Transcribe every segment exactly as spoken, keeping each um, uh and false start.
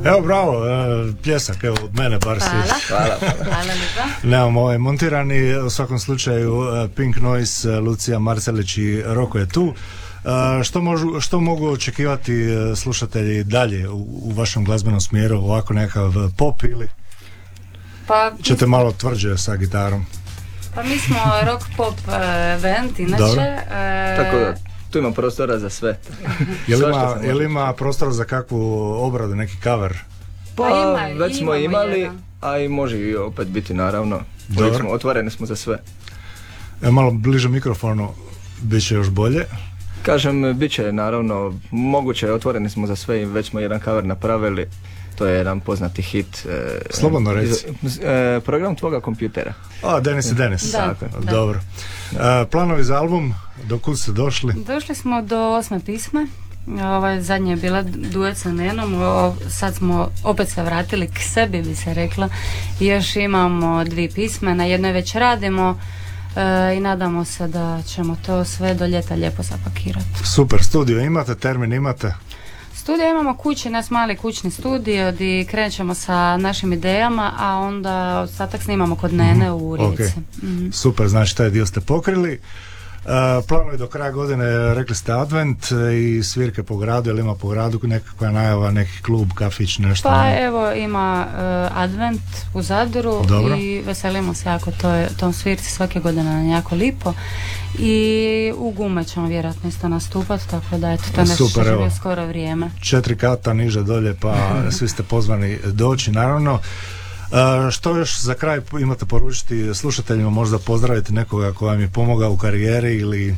Evo, bravo, pljesak, evo, od mene bar Hvala. si. Hvala. Hvala lijepa. Nemamo ovaj montirani, u svakom slučaju Pink Noise, Lucija Marcelić i Roko je tu. Što, možu, što mogu očekivati slušatelji dalje u, u vašem glazbenom smjeru, ovako nekakav pop ili pa, ćete malo tvrđe sa gitarom? Pa mi smo rock pop band, inače. E... Tako da, tu ima prostora za sve. Je li ima, je li ima prostora za kakvu obradu, neki cover? Pa, pa ima, već smo imali, jedan. a i može i opet biti, naravno. Smo, otvoreni smo za sve. E, malo bliže mikrofonu, bit će još bolje. Kažem, bit će, naravno, moguće, otvoreni smo za sve i već smo jedan cover napravili. To je jedan poznati hit. E, Slobodno reci. E, program tvoga kompjutera. A, Denis i Denis. Da, da. Dobro. E, planovi za album, do kud ste došli? Došli smo do osme pisme. Ovaj zadnje je bila duet sa Nenom, o, sad smo opet se vratili k sebi, bi se rekla. I još imamo dvije pisme, na jednoj već radimo e, i nadamo se da ćemo to sve do ljeta lijepo zapakirati. Super, studio imate, termin imate? Studio imamo kući, nas mali kućni studio gdje krećemo sa našim idejama, a onda ostatak snimamo kod Nene mm, u Rijeci. Okay. Mm-hmm. Super, znači taj dio ste pokrili. Uh, planovi do kraja godine, rekli ste advent i svirke po gradu, ili ima po gradu nekakva najava, neki klub, kafić, nešto? Pa ne? Evo ima uh, advent u Zadru. Dobro. I veselimo se jako to, tom svirci svake godine na jako lipo. I u Gume ćemo vjerojatno isto nastupati, tako da eto, to je nešto što je skoro vrijeme. Četiri kata niže dolje, pa svi ste pozvani doći, naravno. Uh, što još za kraj imate poručiti slušateljima, možda pozdraviti nekoga ko vam je pomogao u karijeri ili...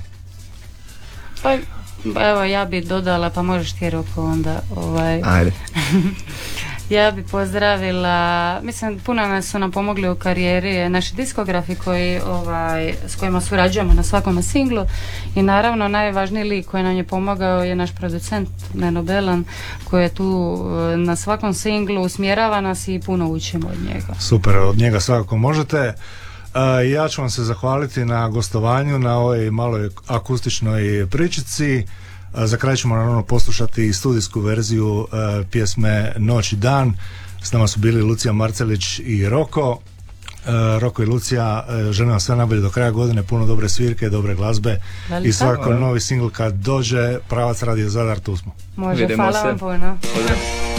Pa evo, ja bi dodala, pa možeš ti Roko onda ovaj... Ajde. Ja bi pozdravila, mislim, puno nas su nam pomogli u karijeri naši diskografi koji, ovaj, s kojima surađujemo na svakom singlu i naravno najvažniji lik koji nam je pomogao je naš producent Neno Belan koji je tu na svakom singlu, usmjerava nas i puno učimo od njega. Super, od njega svakako možete. Uh, ja ću vam se zahvaliti na gostovanju, na ovoj maloj akustičnoj pričici. Za kraj ćemo naravno poslušati studijsku verziju uh, pjesme Noć i dan. S nama su bili Lucija Marcelić i Roko. Uh, Roko i Lucija, uh, želim vam sve najbolje do kraja godine, puno dobre svirke, dobre glazbe. Velika. I svako novi singl kad dođe, Pravac Radio Zadar, tu smo. Može, hvala vam puno.